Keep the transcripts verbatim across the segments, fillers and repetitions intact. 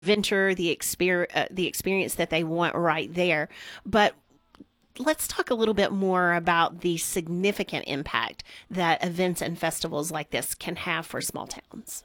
adventure, the exper- uh, the experience that they want right there. But let's talk a little bit more about the significant impact that events and festivals like this can have for small towns.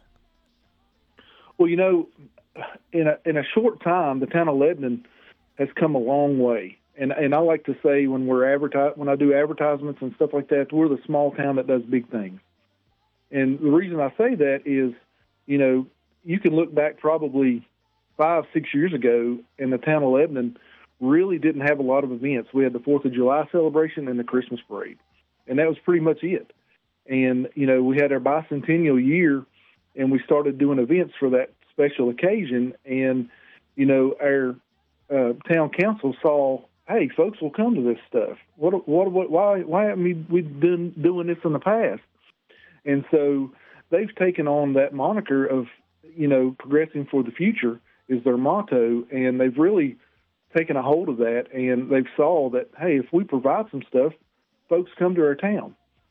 Well, you know, in a in a short time, the town of Lebanon has come a long way. And and I like to say when we're advertise when I do advertisements and stuff like that, we're the small town that does big things. And the reason I say that is, you know, you can look back probably five, six years ago, and the town of Lebanon really didn't have a lot of events. We had the Fourth of July celebration and the Christmas parade, and that was pretty much it. And, you know, we had our bicentennial year, and we started doing events for that special occasion. And, you know, our uh, town council saw, hey, folks will come to this stuff. What, what, what why, why haven't we, we been doing this in the past? And so they've taken on that moniker of, you know, progressing for the future is their motto, and they've really taken a hold of that, and they've saw that, hey, if we provide some stuff, folks come to our town.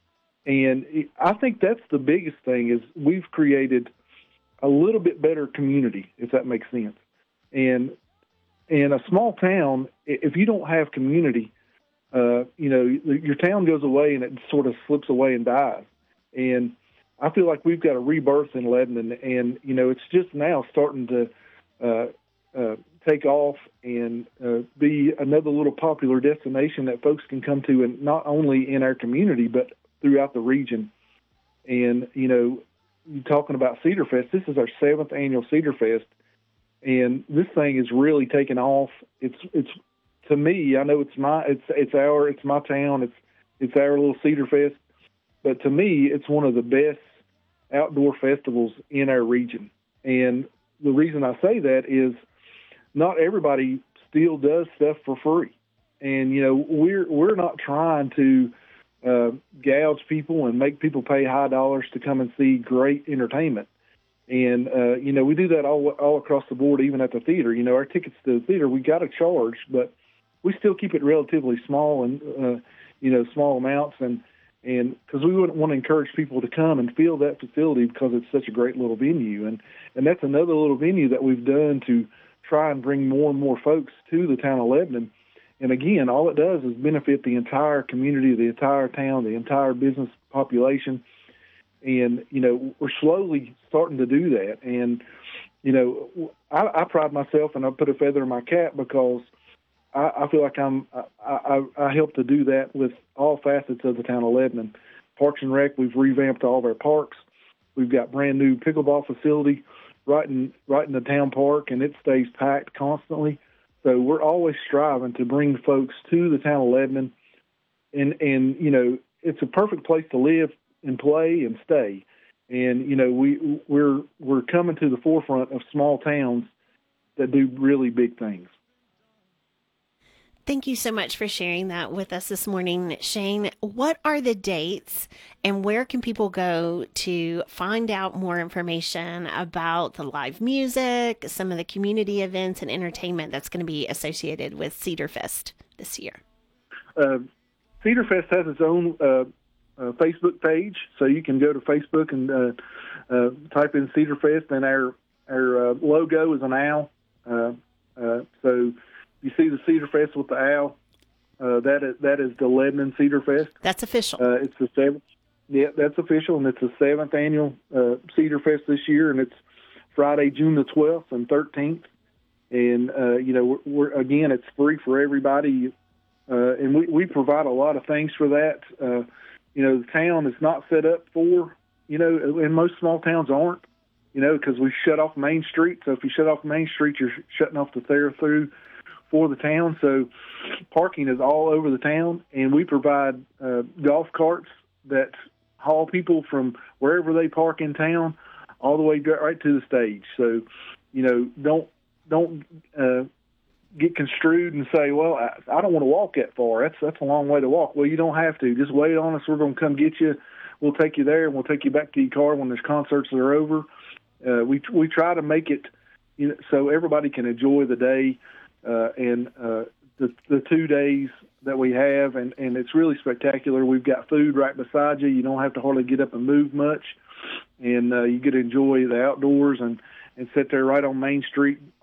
And I think that's the biggest thing is we've created a little bit better community, if that makes sense. And in a small town, if you don't have community, uh, you know, your town goes away and it sort of slips away and dies. And I feel like we've got a rebirth in Lebanon, and, you know, it's just now starting to uh, uh, take off and uh, be another little popular destination that folks can come to, and not only in our community, but throughout the region. And, you know, you're talking about Cedar Fest. This is our seventh annual Cedar Fest, and this thing is really taken off. It's, it's to me, I know it's my, it's, it's our, it's my town. It's, it's our little Cedar Fest. But to me, it's one of the best outdoor festivals in our region. And the reason I say that is not everybody still does stuff for free. And, you know, we're we're not trying to uh, gouge people and make people pay high dollars to come and see great entertainment. And, uh, you know, we do that all, all across the board, even at the theater. You know, our tickets to the theater, we got to charge, but we still keep it relatively small and, uh, you know, small amounts. And, And because we wouldn't want to encourage people to come and feel that facility because it's such a great little venue. And, and that's another little venue that we've done to try and bring more and more folks to the town of Lebanon. And again, all it does is benefit the entire community, the entire town, the entire business population. And, you know, we're slowly starting to do that. And, you know, I, I pride myself, and I put a feather in my cap because I, I feel like I'm, I, I, I help to do that with all facets of the town of Lebanon. Parks and Rec, we've revamped all of our parks. We've got brand new pickleball facility right in, right in the town park, and it stays packed constantly. So we're always striving to bring folks to the town of Lebanon. And, and you know, it's a perfect place to live and play and stay. And, you know, we, we're, we're coming to the forefront of small towns that do really big things. Thank you so much for sharing that with us this morning, Shane. What are the dates and where can people go to find out more information about the live music, some of the community events and entertainment that's going to be associated with Cedar Fest this year? Uh, Cedar Fest has its own uh, uh, Facebook page, so you can go to Facebook and uh, uh, type in Cedar Fest, and our, our uh, logo is an owl. Uh, uh, so you see the Cedar Fest with the owl. Uh, that is that is the Lebanon Cedar Fest. That's official. Uh, it's the seventh. Yeah, that's official, and it's the seventh annual uh, Cedar Fest this year, and it's Friday, June the twelfth and thirteenth. And uh, you know, we're, we're again, it's free for everybody, uh, and we, we provide a lot of things for that. Uh, you know, the town is not set up for, you know, and most small towns aren't, you know, because we shut off Main Street. So if you shut off Main Street, you're shutting off the thoroughfare for the town. So parking is all over the town, and we provide uh, golf carts that haul people from wherever they park in town all the way right to the stage. So, you know, don't don't uh, get construed and say, well, I, I don't want to walk that far. That's that's a long way to walk. Well, you don't have to. Just wait on us. We're going to come get you. We'll take you there, and we'll take you back to your car when there's concerts that are over. Uh, we we try to make it, you know, so everybody can enjoy the day uh, and uh, the the two days that we have, and, and it's really spectacular. We've got food right beside you. You don't have to hardly get up and move much, and uh, you get to enjoy the outdoors. And, and sit there right on Main Street